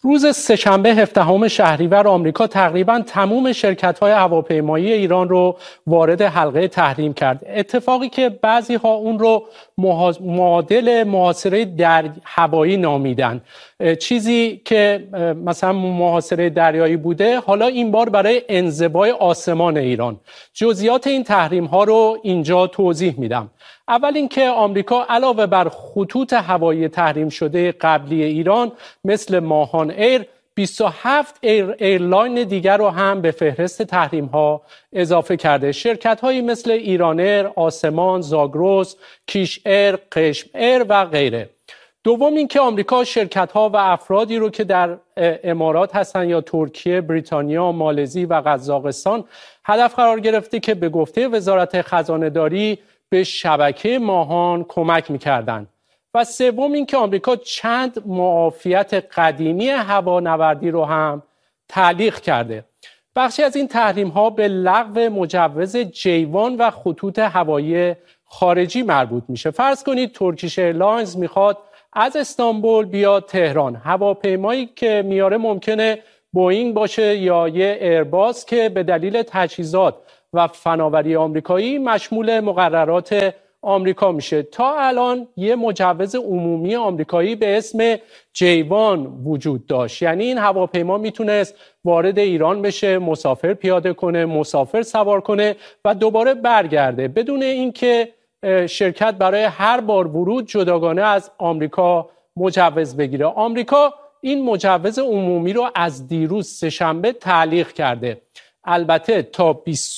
روز سه‌شنبه 17 شهریور آمریکا تقریباً تمام شرکت‌های هواپیمایی ایران رو وارد حلقه تحریم کرد. اتفاقی که بعضی‌ها اون رو معادل محاصره هوایی نامیدن. چیزی که مثلا محاصره دریایی بوده، حالا این بار برای انزوای آسمان ایران. جزئیات این تحریم‌ها رو اینجا توضیح میدم. اول اینکه آمریکا علاوه بر خطوط هوایی تحریم شده قبلی ایران مثل ماهان ایر 27 ایرلاین دیگر رو هم به فهرست تحریم ها اضافه کرده. شرکت هایی مثل ایران ایر، آسمان، زاگرس، کیش ایر، قشم ایر و غیره. دوم اینکه آمریکا شرکت ها و افرادی رو که در امارات هستن یا ترکیه، بریتانیا، مالزی و قزاقستان هدف قرار گرفته که به گفته وزارت خزانه داری به شبکه ماهان کمک می‌کردند. و سوم اینکه آمریکا چند معافیت قدیمی هوانوردی رو هم تعلیق کرده. بخشی از این تحریم‌ها به لغو مجوز جیوان و خطوط هوایی خارجی مربوط میشه. فرض کنید ترکیش ایرلاینز میخواد از استانبول بیاد تهران. هواپیمایی که میاره ممکنه بوئینگ باشه یا یه ایرباس که به دلیل تجهیزات و فناوری آمریکایی مشمول مقررات آمریکا میشه. تا الان یه مجوز عمومی آمریکایی به اسم جیوان وجود داشت، یعنی این هواپیما میتونست وارد ایران بشه، مسافر پیاده کنه، مسافر سوار کنه و دوباره برگرده بدون اینکه شرکت برای هر بار ورود جداگانه از آمریکا مجوز بگیره. آمریکا این مجوز عمومی رو از دیروز سه‌شنبه تعلیق کرده. البته تا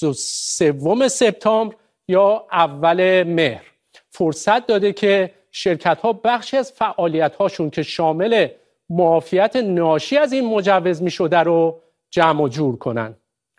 23 سپتامبر یا اول مهر فرصت داده که شرکت‌ها بخشی از فعالیت‌هاشون که شامل معافیت ناشی از این مجوز می‌شده رو جمع و جور کنن.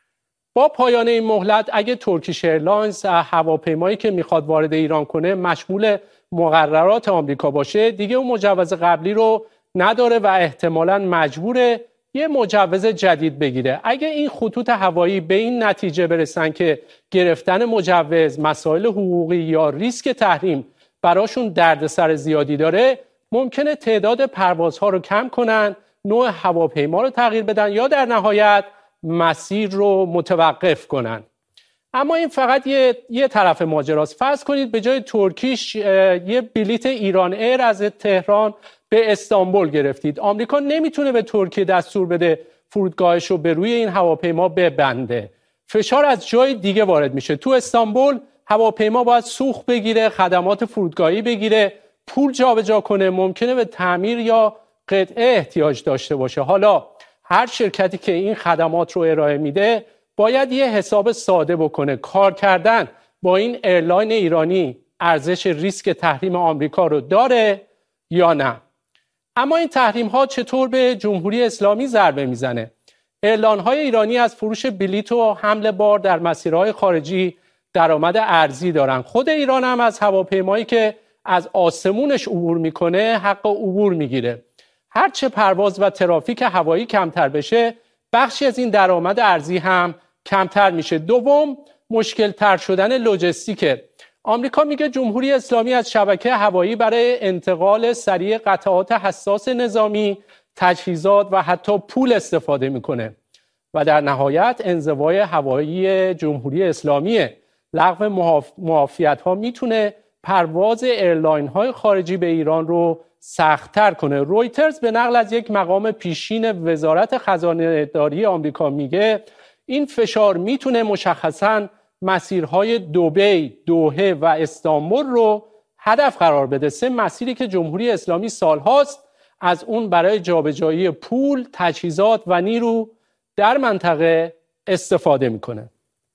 با پایان این مهلت اگه ترکیش ایرلاینز هواپیمایی که میخواد وارد ایران کنه مشمول مقررات آمریکا باشه، دیگه اون مجوز قبلی رو نداره و احتمالاً مجبوره یه مجوز جدید بگیره. اگه این خطوط هوایی به این نتیجه برسن که گرفتن مجوز، مسائل حقوقی یا ریسک تحریم براشون دردسر زیادی داره، ممکنه تعداد پروازها رو کم کنن، نوع هواپیما رو تغییر بدن یا در نهایت مسیر رو متوقف کنن. اما این فقط یه طرف ماجراست. فرض کنید به جای ترکیش یه بلیت ایران ایر از تهران به استانبول گرفتید. آمریکا نمیتونه به ترکیه دستور بده فرودگاهش رو به روی این هواپیما ببنده. فشار از جای دیگه وارد میشه. تو استانبول هواپیما باید سوخت بگیره، خدمات فرودگاهی بگیره، پول جابجا کنه، ممکنه به تعمیر یا قطعه احتیاج داشته باشه. حالا هر شرکتی که این خدمات رو ارائه میده باید یه حساب ساده بکنه. کار کردن با این ایرلاین ایرانی ارزش ریسک تحریم آمریکا رو داره یا نه؟ اما این تحریم ها چطور به جمهوری اسلامی ضربه میزنه؟ ایرلاین های ایرانی از فروش بلیط و حمل بار در مسیرهای خارجی درآمد ارزی دارن. خود ایران هم از هواپیمایی که از آسمونش عبور میکنه حق عبور میگیره. هرچه پرواز و ترافیک هوایی کمتر بشه، بخشی از این درآمد ارزی هم کمتر میشه. دوم، مشکل تر شدن لوجستیکه. آمریکا میگه جمهوری اسلامی از شبکه هوایی برای انتقال سریع قطعات حساس نظامی، تجهیزات و حتی پول استفاده میکنه. و در نهایت انزوای هوایی جمهوری اسلامی. لغو معافیت ها میتونه پرواز ایرلاین های خارجی به ایران رو سخت‌تر کنه. رویترز به نقل از یک مقام پیشین وزارت خزانه داری آمریکا میگه این فشار میتونه مشخصاً مسیرهای دبی، دوحه و استانبول رو هدف قرار بده. سه مسیری که جمهوری اسلامی سالهاست از اون برای جابجایی پول، تجهیزات و نیرو در منطقه استفاده میکنه.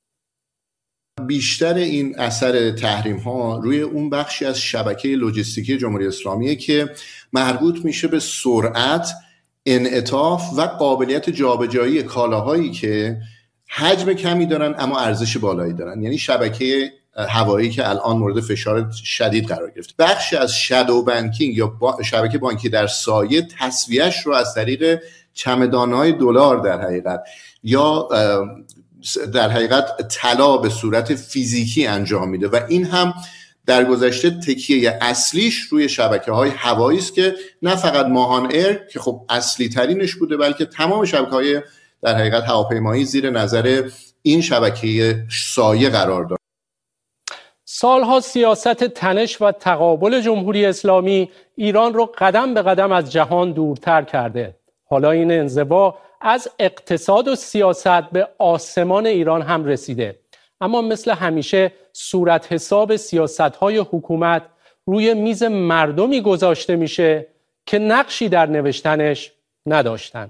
بیشتر این اثر تحریم ها روی اون بخشی از شبکه لوجستیکی جمهوری اسلامیه که مربوط میشه به سرعت، انعطاف و قابلیت جابجایی کالاهایی که حجم کمی دارن اما ارزش بالایی دارن. یعنی شبکه هوایی که الان مورد فشار شدید قرار گرفت. بخشی از شادو بانکینگ یا شبکه بانکی در سایه تسویه‌اش رو از طریق چمدان‌های دلار در حقیقت یا در حقیقت طلا به صورت فیزیکی انجام میده و این هم در گذشته تکیه اصلیش روی شبکه‌های هوایی است که نه فقط ماهان ایر که خب اصلی ترینش بوده، بلکه تمام شبکه‌های در حقیقت هواپیمایی زیر نظر این شبکه سایه قرار دارد. سالها سیاست تنش و تقابل جمهوری اسلامی ایران رو قدم به قدم از جهان دورتر کرده. حالا این انزوا از اقتصاد و سیاست به آسمان ایران هم رسیده. اما مثل همیشه صورت حساب سیاست‌های حکومت روی میز مردمی گذاشته میشه که نقشی در نوشتنش نداشتن.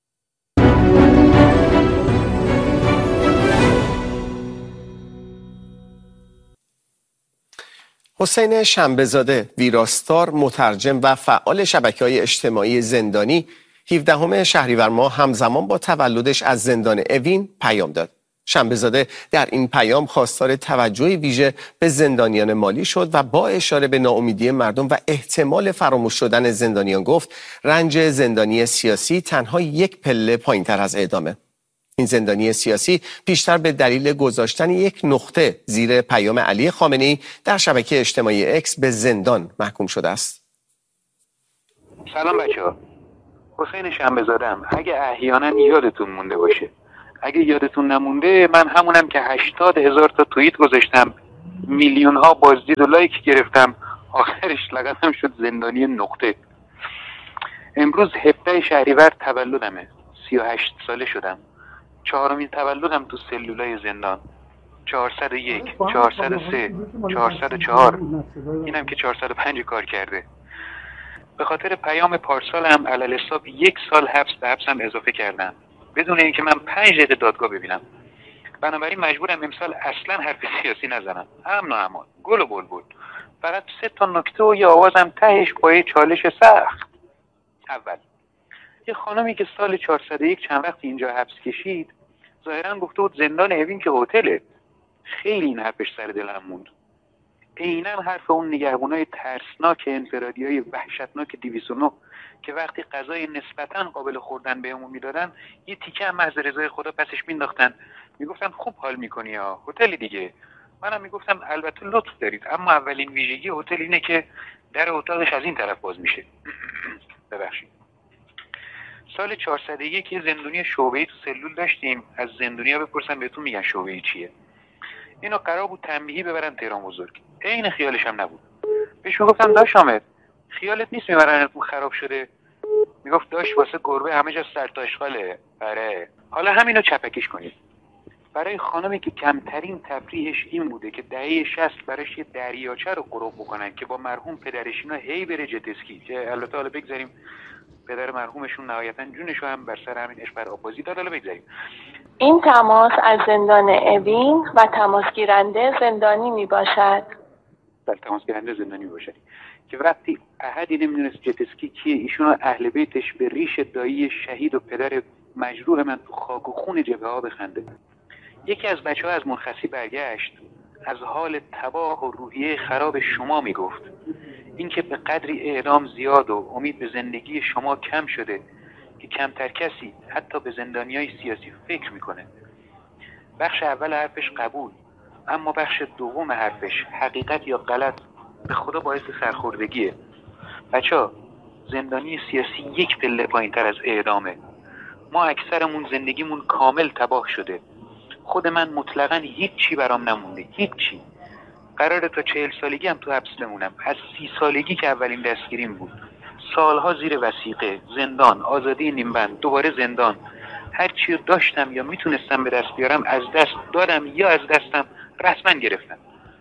حسین شنبه‌زاده، ویراستار، مترجم و فعال شبکه‌های اجتماعی زندانی 17 شهریور ماه همزمان با تولدش از زندان اوین پیام داد. شنبه‌زاده در این پیام خواستار توجه ویژه به زندانیان مالی شد و با اشاره به ناامیدی مردم و احتمال فراموش شدن زندانیان گفت رنج زندانی سیاسی تنها یک پله پایین‌تر از اعدامه. این زندانی سیاسی پیشتر به دلیل گذاشتن یک نقطه زیر پیام علی خامنه‌ای در شبکه اجتماعی اکس به زندان محکوم شده است. سلام بچه‌ها. حسین شنبه‌زاده‌ام. اگه احیانا یادتون مونده باشه. اگه یادتون نمونده من همونم که 80,000 تا توییت گذاشتم، میلیون ها بازدید و لایک گرفتم، آخرش لقبم شد زندانی نقطه. امروز 17 شهریور تولدمه. 38 ساله شدم. 4مین تولدم تو سلولای زندان. 401 403 404 اینم که 405 کار کرده. به خاطر پیام پارسالم علالحساب 1 سال حبس به حبسم اضافه کردم بدون اینکه من 5 دقیقه دادگاه ببینم. بنابراین مجبورم امسال اصلا حرف سیاسی نزنم. امن و امان، گل و بلبل. فقط 3 تا نکته و یه آوازم تهش با یه چالش سخت. اول، یه خانمی که سال 401 چند وقت اینجا حبس کشید ظاهرا گفته بود زندان اوین که هتله. خیلی این حرفش سر دلم موند. عیناً حرف اون نگهبانای ترسناک انفرادیای وحشتناک 209 که وقتی غذای نسبتاً قابل خوردن بهمون میدادن یه تیکه هم محض رضای خدا پسش مینداختن، میگفتن خوب حال میکنی ها، هتل دیگه. منم میگفتم البته لطف دارید، اما اولین ویژگی هتل اینه که در اتاقش از این طرف باز میشه. ببخشید. سال 401 یه زندونی شعبه‌ای تو سلول داشتیم. از زندونیا بپرسم بهتون میگن شعبه‌ای چیه. اینو قرار بود تنبیهی ببرن تهران بزرگ. عین خیالش هم نبود. بهش میگفتم داش حامد خیالت نیست میبرنتون خراب شده؟ میگفت داش واسه گربه همه جا سر تا اشغاله. آره حالا همینو چپکیش کنید. برای خانمی که کمترین تفریحش این بوده که دهه 60 براش یه دریاچه رو قرب بکنن که با مرحوم پدرش اینا هی بره جتسکی، که البته حالا بگذاریم پدر مرحومشون نهایتاً جونشو هم بر سر همین عشق بر آبازی داد. حالا بگذاریم. این تماس از زندان اوین و تماس گیرنده زندانی می باشد. بله، تماس گیرنده زندانی می باشد که وقتی احدی نمیدونست جتسکی کیه، ایشون و اهل بیتش به ریش دایی شهید و پدر مجروح من تو خاک و خون جبهه ها بخنده. یکی از بچه ها از مرخصی برگشت، از حال تباه و روحیه خراب شما می گفت. اینکه به قدری اعدام زیاد و امید به زندگی شما کم شده که کمتر کسی حتی به زندانیای سیاسی فکر میکنه. بخش اول حرفش قبول، اما بخش دوم حرفش حقیقت یا غلط به خدا باعث سرخوردگیه. بچه‌ها زندانی سیاسی یک پله پایین تر از اعدامه. ما اکثرمون زندگیمون کامل تباه شده. خود من مطلقاً هیچی برام نمونده، هیچی. قراره تا 40 سالگی هم تو حبس بمونم. از 30 سالگی که اولین دستگیریم بود، سالها زیر وثیقه، زندان، آزادی نیمبند، دوباره زندان. هر چی رو داشتم یا میتونستم به دست بیارم از دست دادم یا از دستم رسما گرفتم.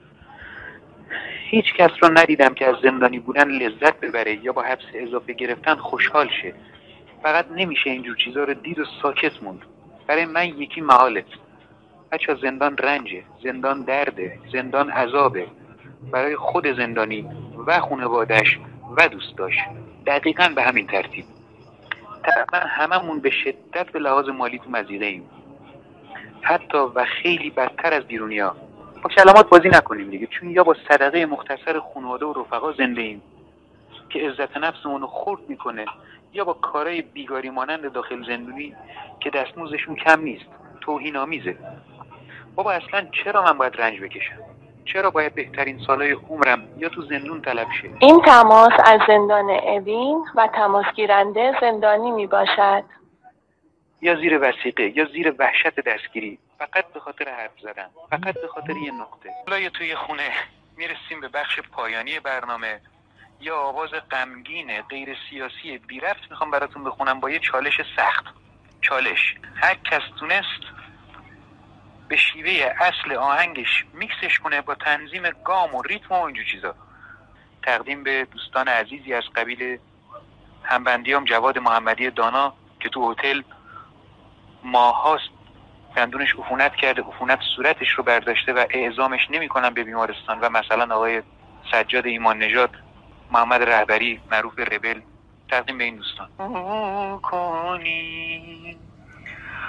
هیچ کس رو ندیدم که از زندانی بودن لذت ببره یا با حبس اضافه گرفتن خوشحال شه. فقط نمیشه اینجور چیزا رو دید و ساکت موند. برای من یکی محاله. بچه زندان رنجه، زندان درده، زندان عذابه. برای خود زندانی و خانواده‌اش و دوستاش دقیقاً به همین ترتیب. تقریبا هممون به شدت به لحاظ مالی تو مضیقه ایم، حتی و خیلی بدتر از بیرونیا. با کلمات بازی نکنیم دیگه، چون یا با صدقه مختصر خانواده و رفقا زنده ایم که عزت نفسمون رو خرد میکنه، یا با کارهای بیگاری مانند داخل زندونی که دستمزدشون کم نیست، توهین آمیزه. بابا اصلا چرا من باید رنج بکشم؟ چرا باید بهترین سالهای عمرم یا تو زندون طلب شه؟ این تماس از زندان اوین و تماس گیرنده زندانی می باشد. یا زیر وثیقه یا زیر وحشت دستگیری، فقط به خاطر حرف زدن، فقط به خاطر یه نقطه. حالا توی خونه میرسیم به بخش پایانی برنامه. یا آواز غمگین غیر سیاسی بی ربط میخوام براتون بخونم با یه چالش سخت. چالش: هر کس تونست به شیوه اصل آهنگش میکسش کنه با تنظیم گام و ریتم و اینجور چیزا. تقدیم به دوستان عزیزی از قبیل همبندیام جواد محمدی دانا که تو هتل ماهاست دندونش عفونت کرده، عفونت صورتش رو برداشته و اعزامش نمی‌کنن به بیمارستان، و مثلا آقای سجاد ایمان نژاد، محمد رهبری معروف به ربل. تقدیم به این دوستان.